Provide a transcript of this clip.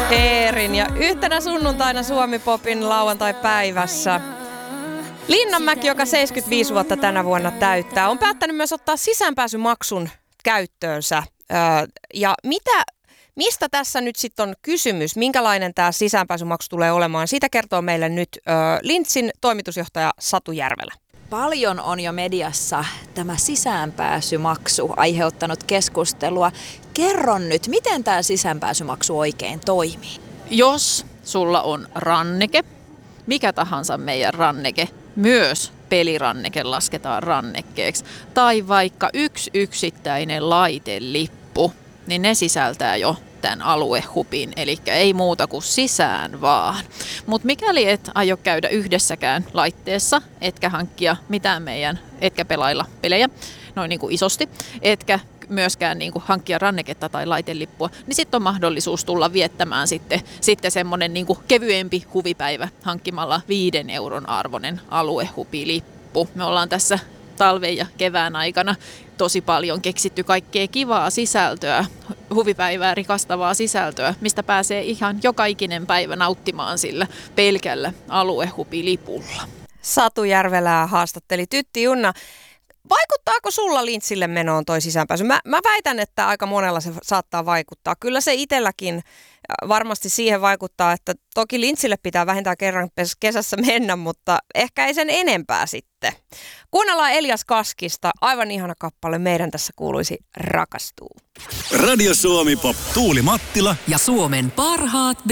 Eerin ja yhtenä sunnuntaina Suomi Popin lauantai-päivässä Linnanmäki, joka 75 vuotta tänä vuonna täyttää, on päättänyt myös ottaa sisäänpääsymaksun käyttöönsä. Ja mistä tässä nyt sitten on kysymys? Minkälainen tämä sisäänpääsymaksu tulee olemaan? Siitä kertoo meille nyt Lintsin toimitusjohtaja Satu Järvelä. Paljon on jo mediassa tämä sisäänpääsymaksu aiheuttanut keskustelua. Kerro nyt, miten tämä sisäänpääsymaksu oikein toimii? Jos sulla on ranneke, mikä tahansa meidän ranneke, myös peliranneke lasketaan rannekkeeksi, tai vaikka yksi yksittäinen laitelippu, niin ne sisältää jo tämän aluehupin, eli ei muuta kuin sisään vaan. Mutta mikäli et aio käydä yhdessäkään laitteessa, etkä hankkia mitään etkä pelailla pelejä, noin niin kuin isosti, etkä myöskään niin kuin hankkia ranneketta tai laitelippua, niin sitten on mahdollisuus tulla viettämään sitten semmoinen niin kuin kevyempi huvipäivä hankkimalla 5 euron arvoinen aluehupilippu. Me ollaan tässä talven ja kevään aikana tosi paljon keksitty kaikkea kivaa sisältöä, huvipäivää rikastavaa sisältöä, mistä pääsee ihan joka ikinen päivä nauttimaan sillä pelkällä aluehupilipulla. Satu Järvelää haastatteli Tytti Junna. Vaikuttaako sulla Lintsille menoon toi sisäänpääsy? Mä väitän, että aika monella se saattaa vaikuttaa. Kyllä se itselläkin varmasti siihen vaikuttaa, että toki Lintsille pitää vähintään kerran kesässä mennä, mutta ehkä ei sen enempää sitten. Kuunnellaan Elias Kaskista. Aivan ihana kappale. Meidän tässä kuuluisi Rakastuu. Radio Suomi Pop. Tuuli Mattila ja Suomen parhaat